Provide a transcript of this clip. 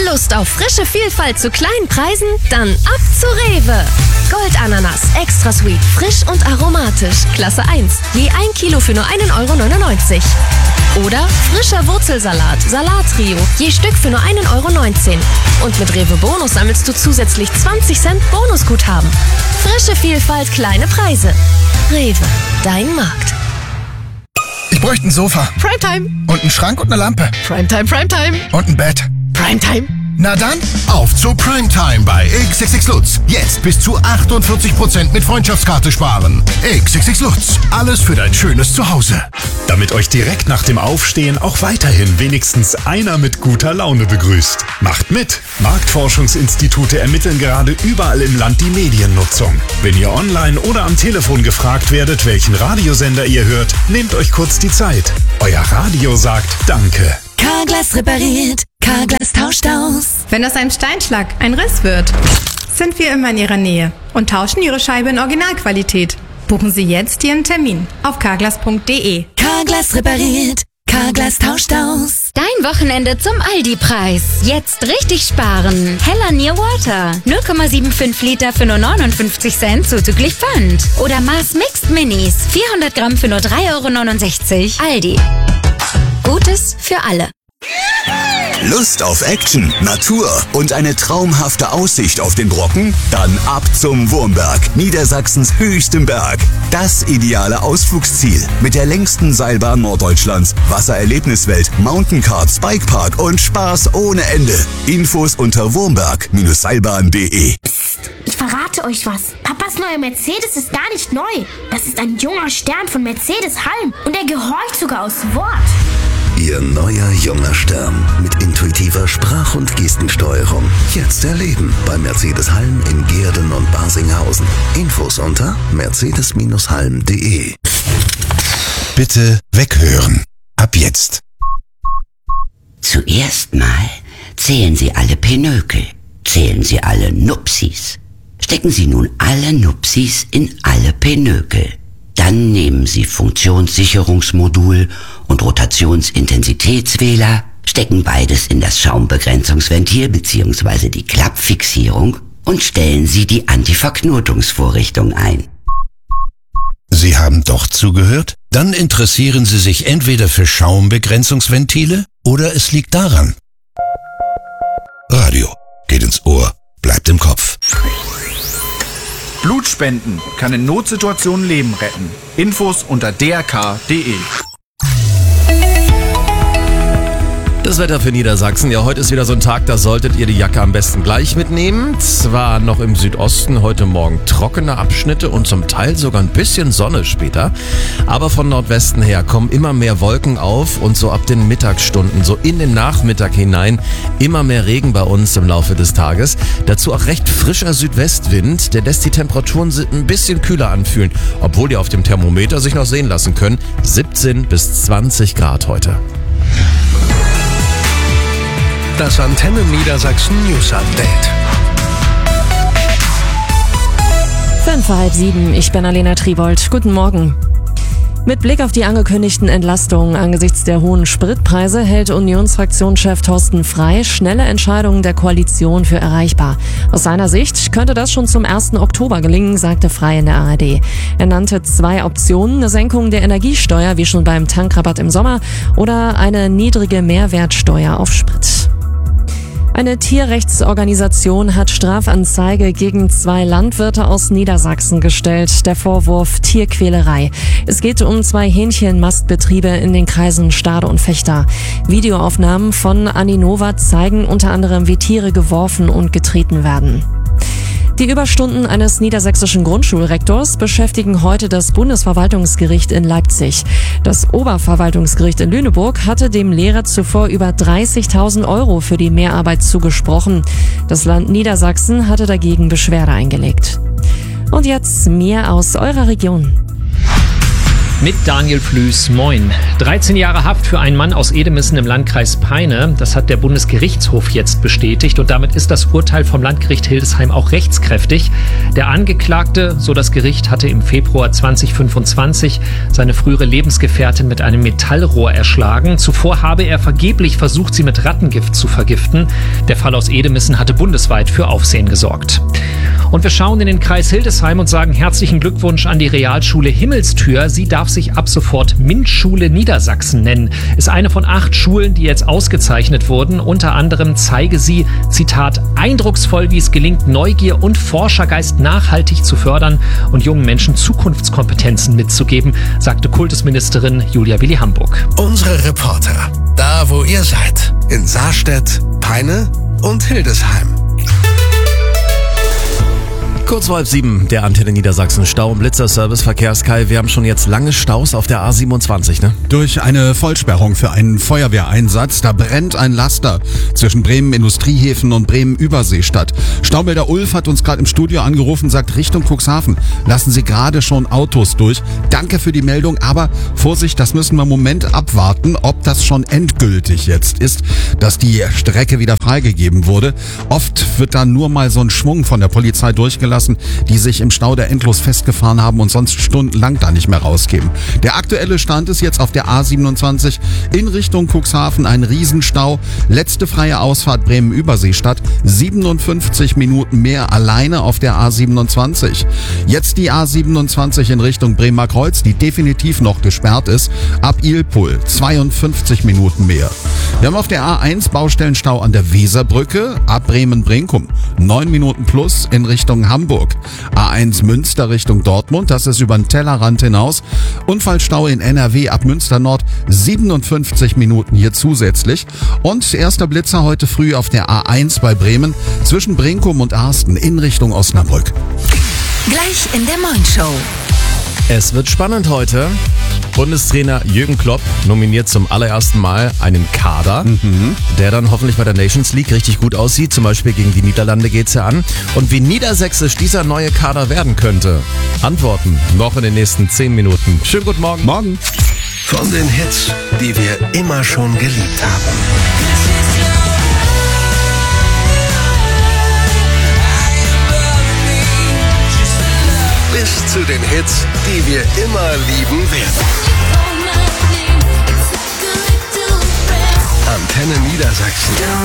Lust auf frische Vielfalt zu kleinen Preisen? Dann ab zu Rewe. Goldananas, extra sweet, frisch und aromatisch. Klasse 1, je 1 Kilo für nur 1,99 €. Oder frischer Wurzelsalat, Salattrio, je Stück für nur 1,19 €. Und mit Rewe Bonus sammelst du zusätzlich 20 Cent Bonusguthaben. Frische Vielfalt, kleine Preise. Rewe, dein Markt. Ich bräuchte ein Sofa. Primetime. Und einen Schrank und eine Lampe. Primetime, Primetime. Und ein Bett. Primetime. Na dann, auf zu Primetime bei XXX Lutz. Jetzt bis zu 48% mit Freundschaftskarte sparen. XXX Lutz. Alles für dein schönes Zuhause. Damit euch direkt nach dem Aufstehen auch weiterhin wenigstens einer mit guter Laune begrüßt. Macht mit! Marktforschungsinstitute ermitteln gerade überall im Land die Mediennutzung. Wenn ihr online oder am Telefon gefragt werdet, welchen Radiosender ihr hört, nehmt euch kurz die Zeit. Euer Radio sagt Danke. Carglass repariert, Carglass tauscht aus. Wenn aus einem Steinschlag ein Riss wird, sind wir immer in Ihrer Nähe und tauschen Ihre Scheibe in Originalqualität. Buchen Sie jetzt Ihren Termin auf carglass.de. Carglass repariert, Carglass tauscht aus. Dein Wochenende zum Aldi-Preis. Jetzt richtig sparen. Hella Near Water. 0,75 Liter für nur 59 Cent zuzüglich Pfand. Oder Mars Mixed Minis. 400 Gramm für nur 3,69 €. Aldi. Gutes für alle. Lust auf Action, Natur und eine traumhafte Aussicht auf den Brocken? Dann ab zum Wurmberg, Niedersachsens höchstem Berg. Das ideale Ausflugsziel mit der längsten Seilbahn Norddeutschlands, Wassererlebniswelt, Mountainkarts, Bikepark und Spaß ohne Ende. Infos unter wurmberg-seilbahn.de. Psst, ich verrate euch was. Papas neuer Mercedes ist gar nicht neu. Das ist ein junger Stern von Mercedes-Halm und er gehorcht sogar aus Wort. Ihr neuer junger Stern mit intuitiver Sprach- und Gestensteuerung. Jetzt erleben bei Mercedes-Halm in Gehrden und Barsinghausen. Infos unter mercedes-halm.de. Bitte weghören. Ab jetzt. Zuerst mal zählen Sie alle Pinökel. Zählen Sie alle Nupsis. Stecken Sie nun alle Nupsis in alle Pinökel. Dann nehmen Sie Funktionssicherungsmodul und Rotationsintensitätswähler, stecken beides in das Schaumbegrenzungsventil bzw. die Klappfixierung und stellen Sie die Antiverknotungsvorrichtung ein. Sie haben doch zugehört? Dann interessieren Sie sich entweder für Schaumbegrenzungsventile oder es liegt daran. Radio geht ins Ohr, bleibt im Kopf. Blutspenden kann in Notsituationen Leben retten. Infos unter drk.de. Das Wetter für Niedersachsen. Ja, heute ist wieder so ein Tag, da solltet ihr die Jacke am besten gleich mitnehmen. Zwar noch im Südosten heute Morgen trockene Abschnitte und zum Teil sogar ein bisschen Sonne später. Aber von Nordwesten her kommen immer mehr Wolken auf und so ab den Mittagsstunden, so in den Nachmittag hinein, immer mehr Regen bei uns im Laufe des Tages. Dazu auch recht frischer Südwestwind, der lässt die Temperaturen ein bisschen kühler anfühlen, obwohl die auf dem Thermometer sich noch sehen lassen können. 17 bis 20 Grad heute. Das Antenne Niedersachsen News Update. 6:05, ich bin Alena Tribold. Guten Morgen. Mit Blick auf die angekündigten Entlastungen angesichts der hohen Spritpreise hält Unionsfraktionschef Thorsten Frey schnelle Entscheidungen der Koalition für erreichbar. Aus seiner Sicht könnte das schon zum 1. Oktober gelingen, sagte Frey in der ARD. Er nannte 2 Optionen: eine Senkung der Energiesteuer, wie schon beim Tankrabatt im Sommer, oder eine niedrige Mehrwertsteuer auf Sprit. Eine Tierrechtsorganisation hat Strafanzeige gegen 2 Landwirte aus Niedersachsen gestellt. Der Vorwurf Tierquälerei. Es geht um 2 Hähnchenmastbetriebe in den Kreisen Stade und Vechta. Videoaufnahmen von Aninova zeigen unter anderem, wie Tiere geworfen und getreten werden. Die Überstunden eines niedersächsischen Grundschulrektors beschäftigen heute das Bundesverwaltungsgericht in Leipzig. Das Oberverwaltungsgericht in Lüneburg hatte dem Lehrer zuvor über 30.000 € für die Mehrarbeit zugesprochen. Das Land Niedersachsen hatte dagegen Beschwerde eingelegt. Und jetzt mehr aus eurer Region. Mit Daniel Flüß, moin. 13 Jahre Haft für einen Mann aus Edemissen im Landkreis Peine. Das hat der Bundesgerichtshof jetzt bestätigt und damit ist das Urteil vom Landgericht Hildesheim auch rechtskräftig. Der Angeklagte, so das Gericht, hatte im Februar 2025 seine frühere Lebensgefährtin mit einem Metallrohr erschlagen. Zuvor habe er vergeblich versucht, sie mit Rattengift zu vergiften. Der Fall aus Edemissen hatte bundesweit für Aufsehen gesorgt. Und wir schauen in den Kreis Hildesheim und sagen herzlichen Glückwunsch an die Realschule Himmelstür. Sie darf sich ab sofort MINT-Schule Niedersachsen nennen. Ist eine von 8 Schulen, die jetzt ausgezeichnet wurden. Unter anderem zeige sie, Zitat, eindrucksvoll, wie es gelingt, Neugier und Forschergeist nachhaltig zu fördern und jungen Menschen Zukunftskompetenzen mitzugeben, sagte Kultusministerin Julia Willi-Hamburg. Unsere Reporter, da wo ihr seid, in Saarstedt, Peine und Hildesheim. Kurz vor 6:30, der Antenne Niedersachsen Stau- und Blitzerservice Verkehrskai. Wir haben schon jetzt lange Staus auf der A27, ne? Durch eine Vollsperrung für einen Feuerwehreinsatz, da brennt ein Laster zwischen Bremen Industriehäfen und Bremen Überseestadt. Staumelder Ulf hat uns gerade im Studio angerufen, sagt Richtung Cuxhaven lassen Sie gerade schon Autos durch. Danke für die Meldung, aber Vorsicht, das müssen wir im Moment abwarten, ob das schon endgültig jetzt ist, dass die Strecke wieder freigegeben wurde. Oft wird da nur mal so ein Schwung von der Polizei durchgelassen, die sich im Stau der endlos festgefahren haben und sonst stundenlang da nicht mehr rausgeben. Der aktuelle Stand ist jetzt auf der A27 in Richtung Cuxhaven ein Riesenstau. Letzte freie Ausfahrt Bremen-Überseestadt, 57 Minuten mehr alleine auf der A27. Jetzt die A27 in Richtung Bremer Kreuz, die definitiv noch gesperrt ist, ab Ilpul, 52 Minuten mehr. Wir haben auf der A1 Baustellenstau an der Weserbrücke, ab Bremen-Brinkum, 9 Minuten plus in Richtung Hamburg. A1 Münster Richtung Dortmund, das ist über den Tellerrand hinaus. Unfallstau in NRW ab Münster Nord, 57 Minuten hier zusätzlich. Und erster Blitzer heute früh auf der A1 bei Bremen zwischen Brinkum und Arsten in Richtung Osnabrück. Gleich in der Morning-Show. Es wird spannend heute. Bundestrainer Jürgen Klopp nominiert zum allerersten Mal einen Kader, der dann hoffentlich bei der Nations League richtig gut aussieht. Zum Beispiel gegen die Niederlande geht's ja an. Und wie niedersächsisch dieser neue Kader werden könnte, Antworten noch in den nächsten 10 Minuten. Schönen guten Morgen. Morgen. Von den Hits, die wir immer schon geliebt haben. Bis zu den Hits, die wir immer lieben werden. Antenne Niedersachsen.